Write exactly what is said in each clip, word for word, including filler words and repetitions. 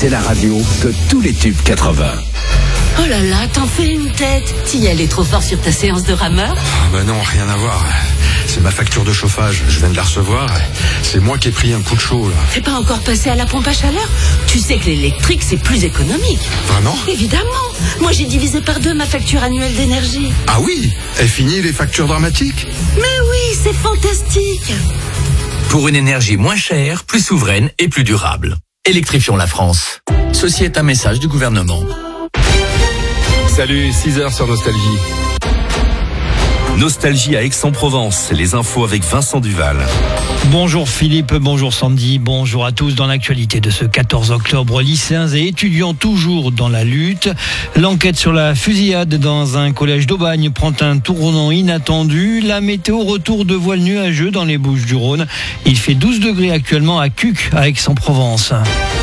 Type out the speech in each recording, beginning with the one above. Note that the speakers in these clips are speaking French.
c'est la radio de tous les tubes quatre-vingts. Oh là là, t'en fais une tête. T'y allais trop fort sur ta séance de rameur? Ah bah non, rien à voir. C'est ma facture de chauffage, je viens de la recevoir. C'est moi qui ai pris un coup de chaud là. T'es pas encore passé à la pompe à chaleur? Tu sais que l'électrique c'est plus économique. Vraiment? Évidemment. Moi j'ai divisé par deux ma facture annuelle d'énergie. Ah oui? Est fini les factures dramatiques? Mais oui, c'est fantastique. Pour une énergie moins chère, plus souveraine et plus durable. Électrifions la France. Ceci est un message du gouvernement. Salut, six heures sur Nostalgie. Nostalgie à Aix-en-Provence, les infos avec Vincent Duval. Bonjour Philippe, bonjour Sandy, bonjour à tous. Dans l'actualité de ce quatorze octobre, lycéens et étudiants toujours dans la lutte. L'enquête sur la fusillade dans un collège d'Aubagne prend un tournant inattendu. La météo, retour de voile nuageux dans les Bouches-du-Rhône. Il fait douze degrés actuellement à Cuques, à Aix-en-Provence.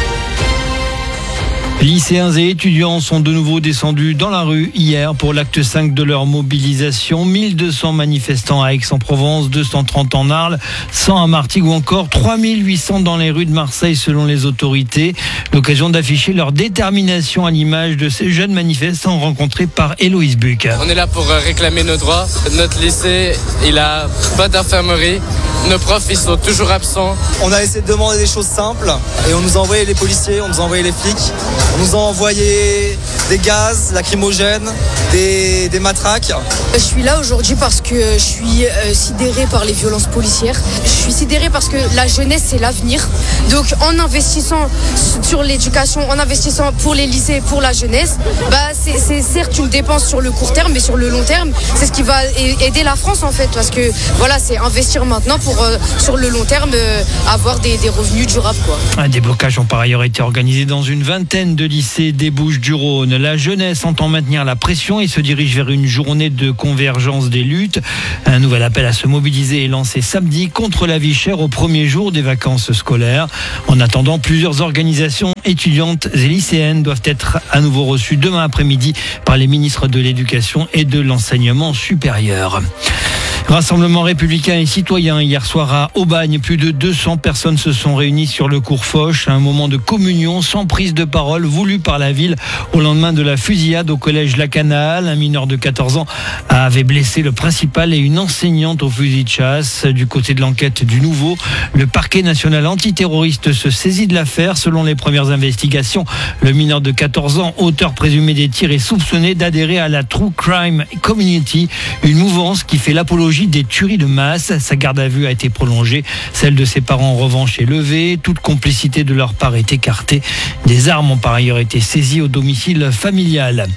Lycéens et étudiants sont de nouveau descendus dans la rue hier pour l'acte cinq de leur mobilisation. mille deux cents manifestants à Aix-en-Provence, deux cent trente en Arles, cent à Martigues ou encore trois mille huit cents dans les rues de Marseille selon les autorités. L'occasion d'afficher leur détermination à l'image de ces jeunes manifestants rencontrés par Héloïse Buc. On est là pour réclamer nos droits. Notre lycée, il a pas d'infirmerie. Nos profs, ils sont toujours absents. On a essayé de demander des choses simples et on nous a envoyé les policiers, on nous a envoyé les flics. On nous a envoyé des gaz lacrymogènes, des, des matraques. Je suis là aujourd'hui parce que je suis euh, sidérée par les violences policières. Je suis sidérée parce que la jeunesse, c'est l'avenir. Donc en investissant sur l'éducation, en investissant pour les lycées, pour la jeunesse, bah, c'est, c'est certes une dépense sur le court terme, mais sur le long terme, c'est ce qui va aider la France en fait. Parce que voilà, c'est investir maintenant pour, euh, sur le long terme, euh, avoir des, des revenus durables, quoi. Des blocages ont par ailleurs été organisés dans une vingtaine de lycées des Bouches-du-Rhône. La jeunesse entend maintenir la pression et se dirige vers une journée de convergence des luttes. Un nouvel appel à se mobiliser est lancé samedi contre la vie chère au premier jour des vacances scolaires. En attendant, plusieurs organisations étudiantes et lycéennes doivent être à nouveau reçues demain après-midi par les ministres de l'Éducation et de l'Enseignement supérieur. Rassemblement républicain et citoyen hier soir à Aubagne. Plus de deux cents personnes se sont réunies sur le cours Foch. Un moment de communion sans prise de parole voulu par la ville au lendemain de la fusillade au collège Lacanal. Un mineur de quatorze ans avait blessé le principal et une enseignante au fusil de chasse. Du côté de l'enquête du Nouveau, le parquet national antiterroriste se saisit de l'affaire. Selon les premières investigations, le mineur de quatorze ans, auteur présumé des tirs, est soupçonné d'adhérer à la True Crime Community, une mouvance qui fait l'apologie des tueries de masse. Sa garde à vue a été prolongée. Celle de ses parents, en revanche, est levée. Toute complicité de leur part est écartée. Des armes ont par ailleurs été saisies au domicile familial.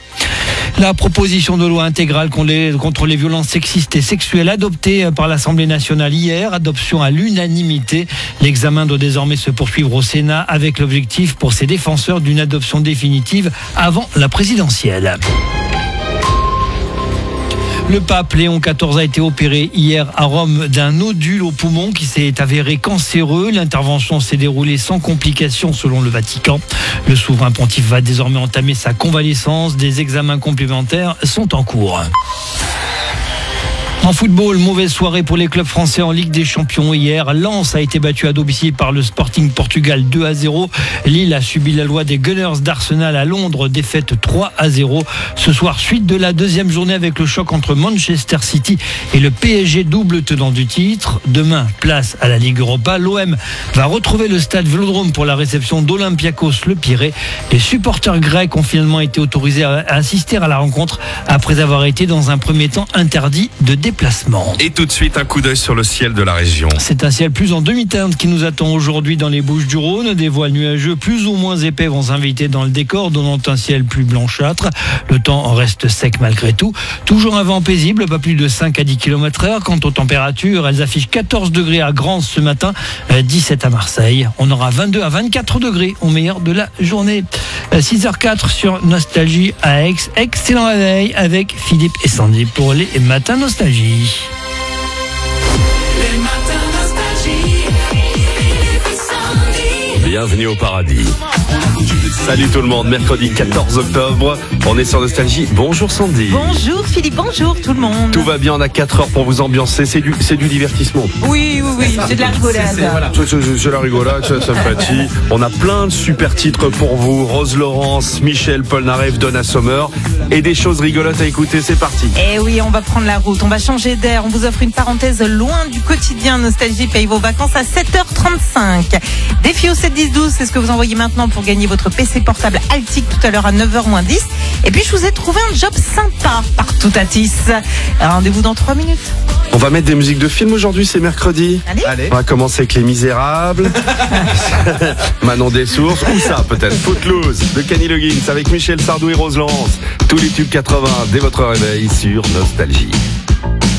La proposition de loi intégrale contre les violences sexistes et sexuelles adoptée par l'Assemblée nationale hier, adoption à l'unanimité. L'examen doit désormais se poursuivre au Sénat avec l'objectif pour ses défenseurs d'une adoption définitive avant la présidentielle. Le pape Léon quatorze a été opéré hier à Rome d'un nodule au poumon qui s'est avéré cancéreux. L'intervention s'est déroulée sans complications selon le Vatican. Le souverain pontife va désormais entamer sa convalescence. Des examens complémentaires sont en cours. En football, mauvaise soirée pour les clubs français en Ligue des Champions hier. Lens a été battu à domicile par le Sporting Portugal deux à zéro. Lille a subi la loi des Gunners d'Arsenal à Londres, défaite trois à zéro. Ce soir, suite de la deuxième journée avec le choc entre Manchester City et le P S G, double tenant du titre. Demain, place à la Ligue Europa. L'O M va retrouver le stade Vélodrome pour la réception d'Olympiakos Le Pirée. Les supporters grecs ont finalement été autorisés à assister à la rencontre après avoir été dans un premier temps interdits de déplacement. Et tout de suite, un coup d'œil sur le ciel de la région. C'est un ciel plus en demi-teinte qui nous attend aujourd'hui dans les Bouches-du-Rhône. Des voiles nuageux plus ou moins épais vont s'inviter dans le décor, donnant un ciel plus blanchâtre. Le temps reste sec malgré tout. Toujours un vent paisible, pas plus de cinq à dix kilomètres heure. Quant aux températures, elles affichent quatorze degrés à Grance ce matin, dix-sept à Marseille. On aura vingt-deux à vingt-quatre degrés au meilleur de la journée. six heures quatre sur Nostalgie à Aix. Excellent réveil avec Philippe et Sandy pour les matins Nostalgie. Les matins Nostalgie, Philippe et Sandy. Bien bienvenue au paradis. Salut tout le monde, mercredi quatorze octobre, on est sur Nostalgie. Bonjour Sandy. Bonjour Philippe, bonjour tout le monde. Tout va bien, on a quatre heures pour vous ambiancer, c'est du, c'est du divertissement. Oui, oui, oui, c'est de la rigolade. C'est, c'est, voilà. c'est, c'est, c'est la rigolade, c'est la sympathie. On a plein de super titres pour vous. Rose Laurence, Michel Polnareff, Donna Summer et des choses rigolotes à écouter, c'est parti. Eh oui, on va prendre la route, on va changer d'air, on vous offre une parenthèse loin du quotidien. Nostalgie paye vos vacances à sept heures trente-cinq. Défi au sept dix douze, c'est ce que vous envoyez maintenant pour gagner votre P C portable Altic tout à l'heure à neuf heures moins dix. Et puis je vous ai trouvé un job sympa partout à Tis. Rendez-vous dans trois minutes. On va mettre des musiques de films aujourd'hui, c'est mercredi. Allez. Allez. On va commencer avec Les Misérables, Manon des Sources, ou ça peut-être, Footloose de Kenny Loggins avec Michel Sardou et Rose Laurence. Tous les tubes quatre-vingts dès votre réveil sur Nostalgie.